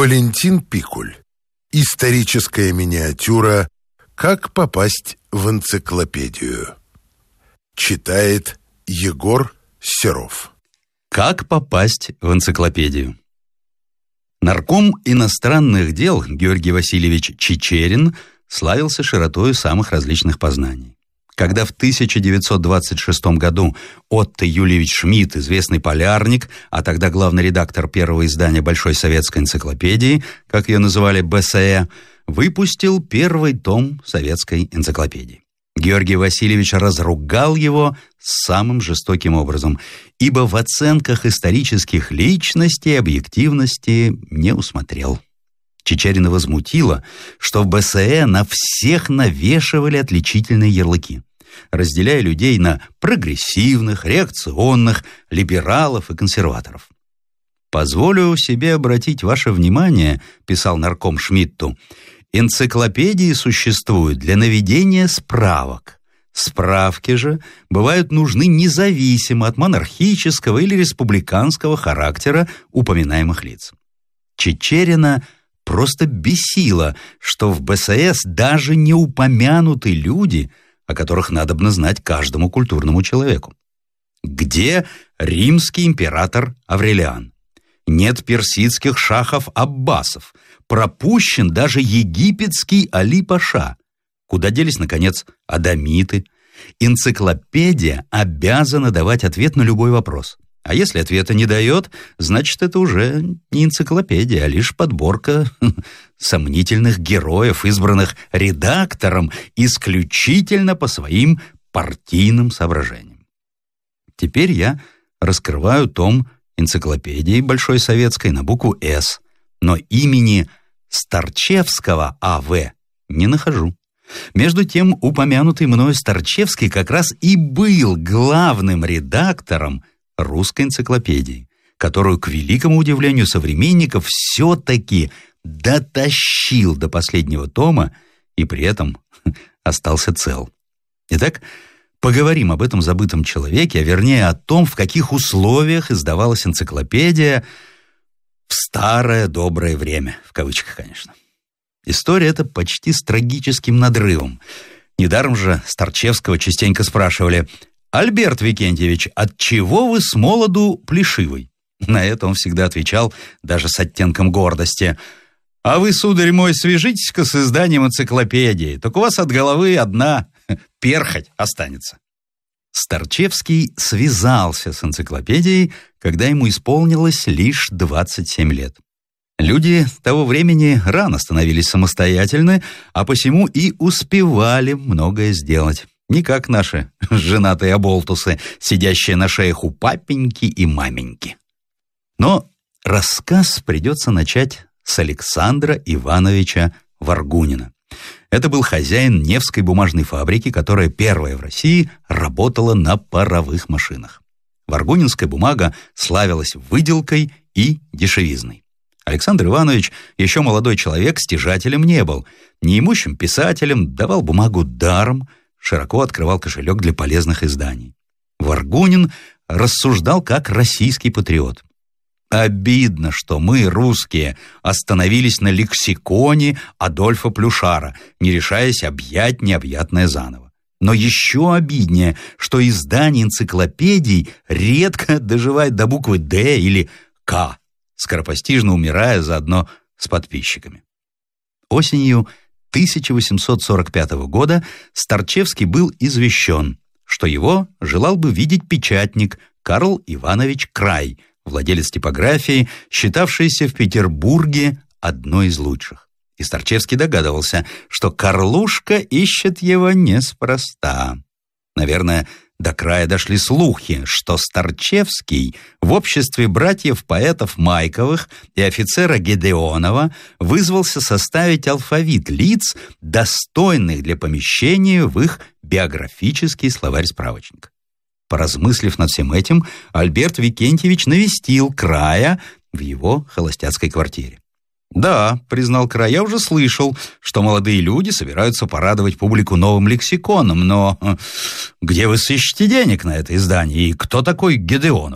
Валентин Пикуль. Историческая миниатюра «Как попасть в энциклопедию». Читает Егор Серов. Как попасть в энциклопедию? Нарком иностранных дел Георгий Васильевич Чичерин славился широтою самых различных познаний. Когда в 1926 году Отто Юльевич Шмидт, известный полярник, а тогда главный редактор первого издания Большой советской энциклопедии, как ее называли БСЭ, выпустил первый том советской энциклопедии. Георгий Васильевич разругал его самым жестоким образом, ибо в оценках исторических личностей объективности не усмотрел. Чичерина возмутило, что в БСЭ на всех навешивали отличительные ярлыки, разделяя людей на прогрессивных, реакционных, либералов и консерваторов. «Позволю себе обратить ваше внимание», — писал нарком Шмидту, «энциклопедии существуют для наведения справок. Справки же бывают нужны независимо от монархического или республиканского характера упоминаемых лиц». Чичерина просто бесило, что в БСС даже не упомянуты люди, о которых надобно знать каждому культурному человеку. Где римский император Аврелиан? Нет персидских шахов-аббасов. Пропущен даже египетский Али-Паша. Куда делись, наконец, адамиты? Энциклопедия обязана давать ответ на любой вопрос. А если ответа не дает, значит, это уже не энциклопедия, а лишь подборка сомнительных героев, избранных редактором исключительно по своим партийным соображениям. Теперь я раскрываю том энциклопедии Большой советской на букву «С», но имени Старчевского А.В. не нахожу. Между тем, упомянутый мною Старчевский как раз и был главным редактором русской энциклопедии, которую, к великому удивлению современников, все-таки дотащил до последнего тома и при этом остался цел. Итак, поговорим об этом забытом человеке, а вернее о том, в каких условиях издавалась энциклопедия в старое доброе время, в кавычках, конечно. История эта почти с трагическим надрывом. Недаром же Старчевского частенько спрашивали: «Альберт Викентьевич, отчего вы с молоду плешивый?» На это он всегда отвечал, даже с оттенком гордости: «А вы, сударь мой, свяжитесь-ка с изданием энциклопедии, так у вас от головы одна перхоть останется». Старчевский связался с энциклопедией, когда ему исполнилось лишь 27 лет. Люди того времени рано становились самостоятельны, а посему и успевали многое сделать. Не как наши женатые оболтусы, сидящие на шеях у папеньки и маменьки. Но рассказ придется начать с Александра Ивановича Варгунина. Это был хозяин Невской бумажной фабрики, которая первая в России работала на паровых машинах. Варгунинская бумага славилась выделкой и дешевизной. Александр Иванович, еще молодой человек, стяжателем не был, неимущим писателем, давал бумагу даром, широко открывал кошелек для полезных изданий. Варгунин рассуждал как российский патриот. Обидно, что мы, русские, остановились на лексиконе Адольфа Плюшара, не решаясь объять необъятное заново. Но еще обиднее, что издание энциклопедий редко доживает до буквы «Д» или «К», скоропостижно умирая заодно с подписчиками. Осенью 1845 года Старчевский был извещен, что его желал бы видеть печатник Карл Иванович Край, владелец типографии, считавшийся в Петербурге одной из лучших. И Старчевский догадывался, что Карлушка ищет его неспроста. Наверное, до Края дошли слухи, что Старчевский в обществе братьев-поэтов Майковых и офицера Гедеонова вызвался составить алфавит лиц, достойных для помещения в их биографический словарь-справочник. Поразмыслив над всем этим, Альберт Викентьевич навестил Края в его холостяцкой квартире. «Да», — признал Край, — «я уже слышал, что молодые люди собираются порадовать публику новым лексиконом, но где вы сыщете денег на это издание, и кто такой Гедеонов?»